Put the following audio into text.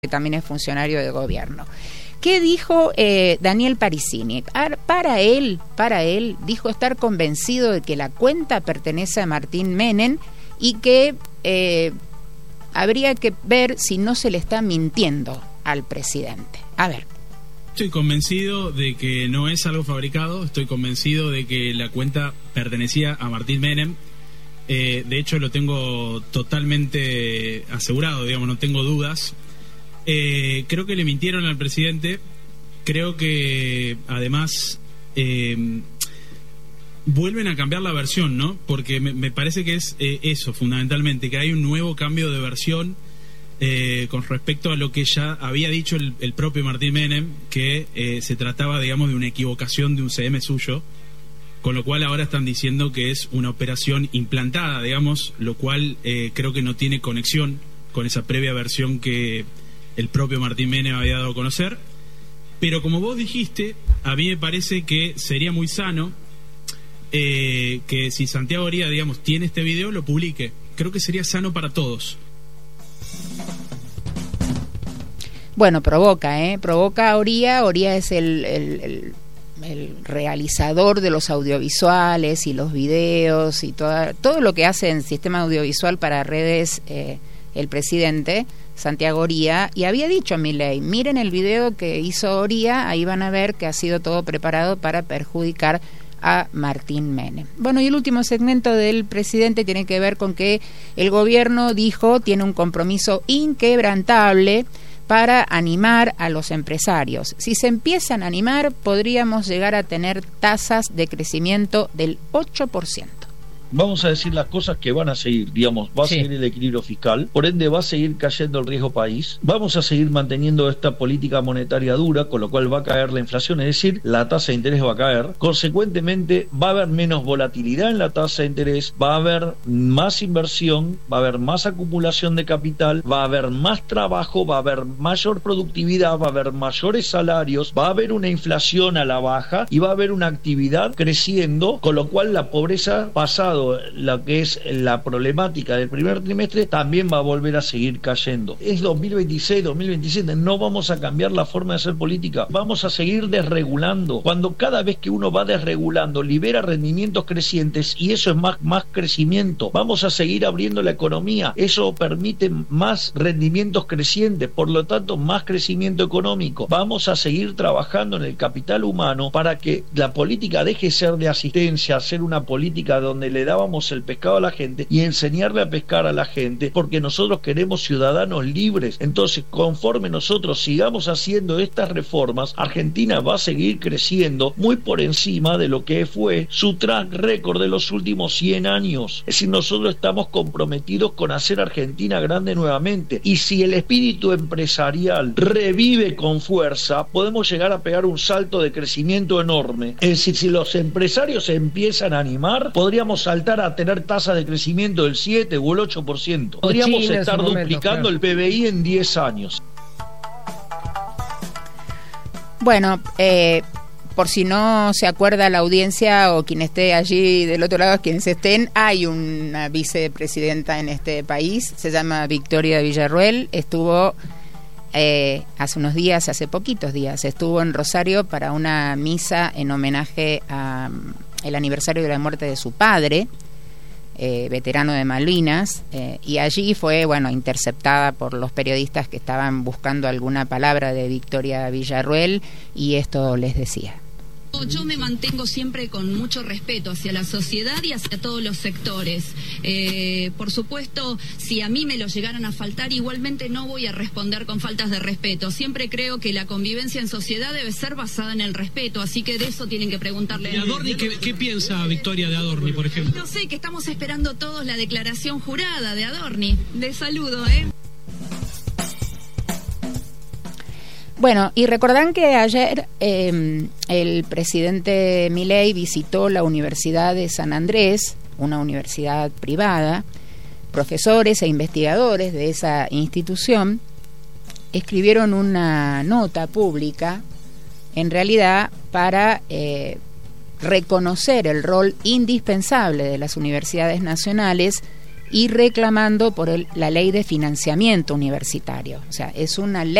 que también es funcionario de gobierno. ¿Qué dijo Daniel Parisini? Para él, dijo estar convencido de que la cuenta pertenece a Martín Menem y que habría que ver si no se le está mintiendo al presidente. A ver. Estoy convencido de que no es algo fabricado, estoy convencido de que la cuenta pertenecía a Martín Menem. De hecho, lo tengo totalmente asegurado, digamos, no tengo dudas. Creo que le mintieron al presidente. Creo que además vuelven a cambiar la versión, ¿no? Porque me parece que es eso, fundamentalmente, que hay un nuevo cambio de versión con respecto a lo que ya había dicho el propio Martín Menem, que se trataba, digamos, de una equivocación de un CM suyo, con lo cual ahora están diciendo que es una operación implantada, digamos, lo cual creo que no tiene conexión con esa previa versión que el propio Martín Menem había dado a conocer. Pero como vos dijiste, a mí me parece que sería muy sano que si Santiago Oría, digamos, tiene este video, lo publique. Creo que sería sano para todos. Bueno, provoca a Oría. Oría es el realizador de los audiovisuales y los videos y todo lo que hace en sistema audiovisual para redes el presidente Santiago Oría, y había dicho a Milei, miren el video que hizo Oría, ahí van a ver que ha sido todo preparado para perjudicar a Martín Menem. Bueno, y el último segmento del presidente tiene que ver con que el gobierno dijo tiene un compromiso inquebrantable para animar a los empresarios. Si se empiezan a animar, podríamos llegar a tener tasas de crecimiento del 8%. Vamos a decir las cosas que van a seguir, digamos, va a seguir el equilibrio fiscal, por ende va a seguir cayendo el riesgo país, vamos a seguir manteniendo esta política monetaria dura, con lo cual va a caer la inflación, es decir, la tasa de interés va a caer, consecuentemente va a haber menos volatilidad en la tasa de interés, va a haber más inversión, va a haber más acumulación de capital, va a haber más trabajo, va a haber mayor productividad, va a haber mayores salarios, va a haber una inflación a la baja y va a haber una actividad creciendo, con lo cual la pobreza pasado lo que es la problemática del primer trimestre también va a volver a seguir cayendo. Es 2026, 2027, no vamos a cambiar la forma de hacer política, vamos a seguir desregulando. Cuando cada vez que uno va desregulando libera rendimientos crecientes y eso es más crecimiento. Vamos a seguir abriendo la economía, eso permite más rendimientos crecientes, por lo tanto más crecimiento económico. Vamos a seguir trabajando en el capital humano para que la política deje de ser de asistencia, ser una política donde le dábamos el pescado a la gente y enseñarle a pescar a la gente, porque nosotros queremos ciudadanos libres. Entonces, conforme nosotros sigamos haciendo estas reformas, Argentina va a seguir creciendo muy por encima de lo que fue su track record de los últimos 100 años. Es decir, nosotros estamos comprometidos con hacer Argentina grande nuevamente, y si el espíritu empresarial revive con fuerza, podemos llegar a pegar un salto de crecimiento enorme. Es decir, si los empresarios se empiezan a animar, podríamos saltar a tener tasas de crecimiento del 7 o el 8%. Podríamos estar duplicando el PBI en 10 años. Bueno, por si no se acuerda la audiencia o quien esté allí del otro lado, quienes estén, hay una vicepresidenta en este país, se llama Victoria Villarruel, estuvo hace unos días, hace poquitos días, estuvo en Rosario para una misa en homenaje a el aniversario de la muerte de su padre, veterano de Malvinas, y allí fue, interceptada por los periodistas que estaban buscando alguna palabra de Victoria Villarruel, y esto les decía. Yo me mantengo siempre con mucho respeto hacia la sociedad y hacia todos los sectores. Por supuesto, si a mí me lo llegaran a faltar, igualmente no voy a responder con faltas de respeto. Siempre creo que la convivencia en sociedad debe ser basada en el respeto, así que de eso tienen que preguntarle. ¿Y Adorni qué piensa Victoria de Adorni, por ejemplo? No sé, que estamos esperando todos la declaración jurada de Adorni. Les saludo, Bueno, y recordarán que ayer el presidente Milei visitó la Universidad de San Andrés, una universidad privada. Profesores e investigadores de esa institución escribieron una nota pública, en realidad para reconocer el rol indispensable de las universidades nacionales y reclamando por la ley de financiamiento universitario. O sea, es una ley